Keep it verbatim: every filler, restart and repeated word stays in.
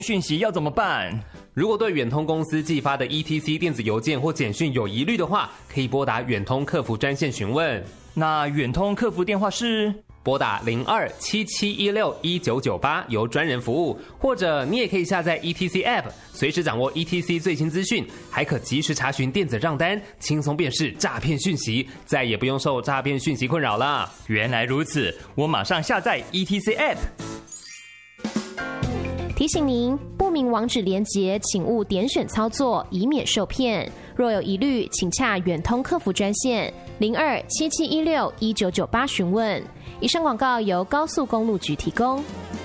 讯息要怎么办？ 如果对远通公司寄发的 E T C 电子邮件或简讯有疑虑的话，可以拨打远通客服专线询问。 那远通客服电话是？ 拨打零二七七一六一九九八，由专人服务，或者你也可以下载 E T C App， 随时掌握 E T C 最新资讯，还可及时查询电子账单，轻松辨识诈骗讯息，再也不用受诈骗讯息困扰了。 原来如此，我马上下载 E T C App。 提醒您，不明网址连结，请勿点选操作，以免受骗。若有疑虑，请洽远通客服专线零二七七一六一九九八询问。以上广告由高速公路局提供。